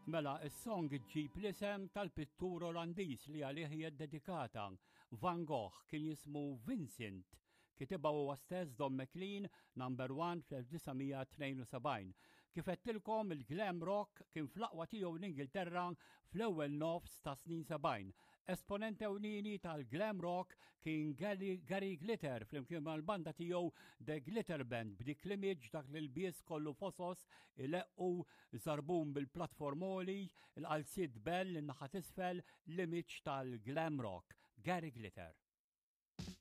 Mela, is-song ġġib l-isem tal-pittur Olandiż li għalih hija dedikata. Van Gogh kien jismu Vincent, kitibha huwa stess Don McLean #1 fl-1972. Kif qedtilkom il-glam rock kien fl-aqwa tiegħu l-Ingilterra fl-ewwel nofs ta' snin 70. Esponent ewlieni tal-glam rock kien Gary Glitter flimkien mal-banda tiegħu The Glitter Band b'dik l-image dak li l-bies kollu fosos ileqqu żarbun bil-platform il-qalsiet bell in-naħa t'isfel l-image tal-glam rock, Gary Glitter.